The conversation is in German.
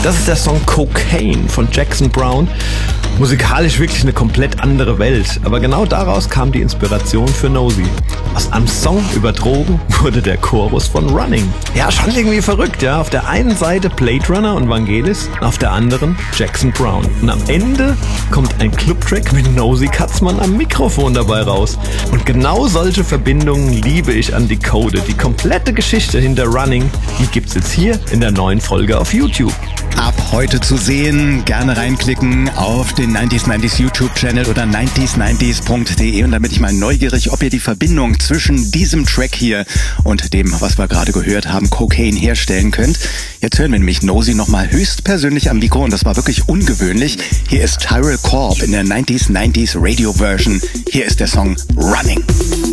Das ist der Song Cocaine von Jackson Browne. Musikalisch wirklich eine komplett andere Welt, aber genau daraus kam die Inspiration für Nosy. Aus einem Song über Drogen wurde der Chorus von Running. Ja, schon irgendwie verrückt, ja. Auf der einen Seite Blade Runner und Vangelis, auf der anderen Jackson Browne. Und am Ende kommt ein Clubtrack mit Nosy Katzmann am Mikrofon dabei raus. Und genau solche Verbindungen liebe ich an Decoded. Die komplette Geschichte hinter Running, die gibt's jetzt hier in der neuen Folge auf YouTube. Ab heute zu sehen, gerne reinklicken auf den 90s YouTube-Channel oder 90s90s.de und damit ich mal neugierig, ob ihr die Verbindung zwischen diesem Track hier und dem, was wir gerade gehört haben, Cocaine, herstellen könnt. Jetzt hören wir nämlich Nosy nochmal höchstpersönlich am Mikro und das war wirklich ungewöhnlich. Hier ist Tyrell Corb in der 90s Radio Version. Hier ist der Song Running.